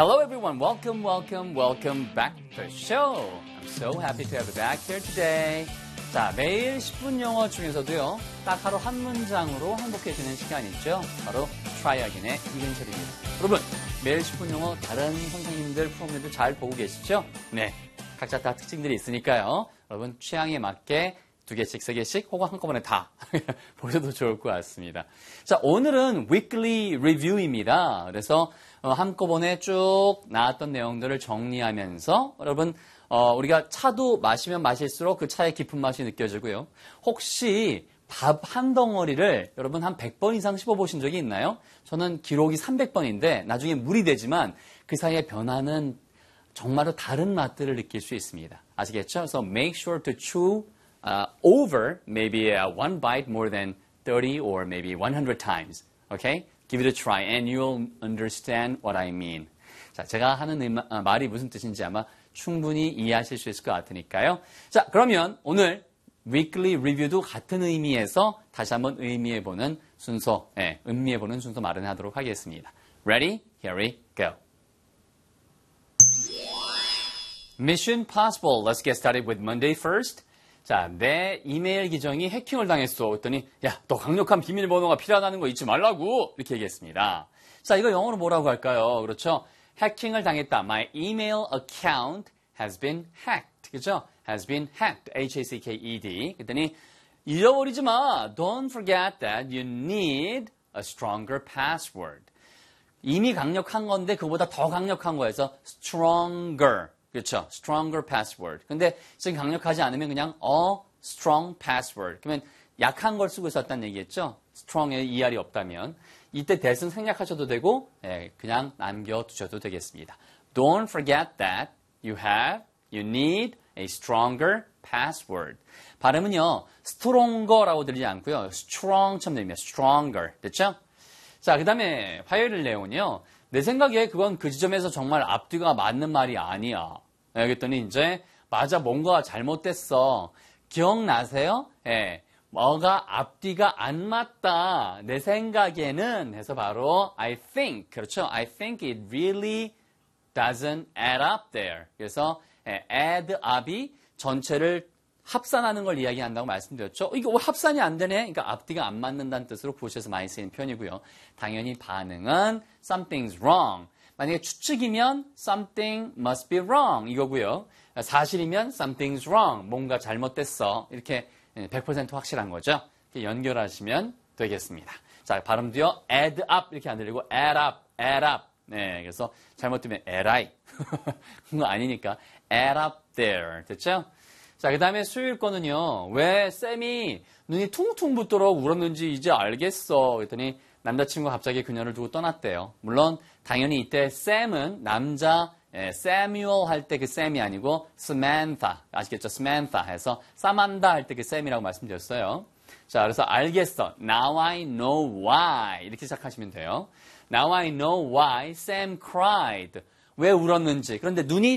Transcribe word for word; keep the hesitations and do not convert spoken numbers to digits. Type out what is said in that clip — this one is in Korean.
Hello everyone, welcome, welcome, welcome back to the show. I'm so happy to have you back here today. 자, 매일 십 분 영어 중에서도요, 딱 하루 한 문장으로 행복해지는 시간 있죠? 바로 Try Again의 이근철입니다. 여러분, 매일 십 분 영어 다른 선생님들, 프로님들 잘 보고 계시죠? 네, 각자 다 특징들이 있으니까요. 여러분, 취향에 맞게 두 개씩, 세 개씩, 혹은 한꺼번에 다 보셔도 좋을 것 같습니다. 자, 오늘은 weekly review입니다. 그래서 어, 한꺼번에 쭉 나왔던 내용들을 정리하면서 여러분 어, 우리가 차도 마시면 마실수록 그 차의 깊은 맛이 느껴지고요. 혹시 밥 한 덩어리를 여러분 한 백 번 이상 씹어보신 적이 있나요? 저는 기록이 삼백 번인데 나중에 물이 되지만 그 사이에 변화는 정말로 다른 맛들을 느낄 수 있습니다. 아시겠죠? 그래서 make sure to chew uh, over maybe uh, one bite more than thirty or maybe one hundred times. Okay? Give it a try and you'll understand what I mean. 자, 제가 하는 의마, 아, 말이 무슨 뜻인지 아마 충분히 이해하실 수 있을 것 같으니까요. 자, 그러면 오늘 weekly review도 같은 의미에서 다시 한번 의미해보는 순서, 예, 음미해보는 순서 마련하도록 하겠습니다. Ready? Here we go. Mission Possible. Let's get started with Monday first. 자, 내 이메일 계정이 해킹을 당했어. 그랬더니 야, 너 강력한 비밀번호가 필요하다는 거 잊지 말라고 이렇게 얘기했습니다. 자, 이거 영어로 뭐라고 할까요? 그렇죠? 해킹을 당했다. My email account has been hacked. 그죠? has been hacked. H A C K E D. 그랬더니 잊어버리지 마. Don't forget that you need a stronger password. 이미 강력한 건데 그보다 더 강력한 거에서 stronger. 그렇죠. stronger password. 근데 지금 강력하지 않으면 그냥 a strong password. 그러면 약한 걸 쓰고 있었다는 얘기겠죠. strong에 이알이 없다면. 이때 that은 생략하셔도 되고 예, 그냥 남겨두셔도 되겠습니다. Don't forget that you have, you need a stronger password. 발음은요. stronger라고 들리지 않고요. strong처럼 들립니다. stronger. 됐죠? 자, 그 다음에 화요일 내용은요. 내 생각에 그건 그 지점에서 정말 앞뒤가 맞는 말이 아니야. 예, 그랬더니 이제 맞아 뭔가 잘못됐어. 기억나세요? 예, 뭐가 앞뒤가 안 맞다. 내 생각에는 해서 바로 I think. 그렇죠? I think it really doesn't add up there. 그래서 예, add up이 전체를 합산하는 걸 이야기한다고 말씀드렸죠. 이거 왜 합산이 안 되네? 그러니까 앞뒤가 안 맞는다는 뜻으로 구시에서 많이 쓰이는 표현이고요. 당연히 반응은 something's wrong. 만약에 추측이면 something must be wrong 이거고요. 사실이면 something's wrong. 뭔가 잘못됐어. 이렇게 백 퍼센트 확실한 거죠. 이렇게 연결하시면 되겠습니다. 자, 발음도요. add up 이렇게 안 들리고 add up, add up. 네, 그래서 잘못되면 에라이. 그거 아니니까 add up there. 됐죠? 자, 그 다음에 수요일 거는요. 왜 쌤이 눈이 퉁퉁 붓도록 울었는지 이제 알겠어. 그랬더니 남자친구가 갑자기 그녀를 두고 떠났대요. 물론 당연히 이때 쌤은 남자 세뮤얼 할 때 그 쌤이 아니고 Samantha. 아시겠죠? Samantha 해서 사만다 할 때 그 쌤이라고 말씀드렸어요. 자, 그래서 알겠어. Now I know why. 이렇게 시작하시면 돼요. Now I know why Sam cried. 왜 울었는지. 그런데 눈이